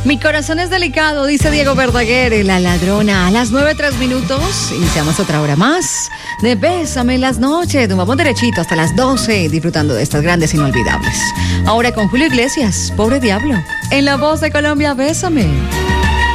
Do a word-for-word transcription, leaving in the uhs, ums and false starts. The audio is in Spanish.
Mi corazón es delicado, dice Diego Verdaguer, La Ladrona. A las nueve, tres minutos, iniciamos otra hora más de Bésame en las noches. Nos vamos derechito hasta las doce, disfrutando de estas grandes inolvidables. Ahora con Julio Iglesias, Pobre Diablo. En La Voz de Colombia, Bésame.